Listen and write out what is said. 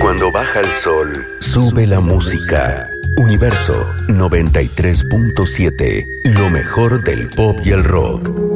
cuando baja el sol, sube la música. Universo 93.7, lo mejor del pop y el rock.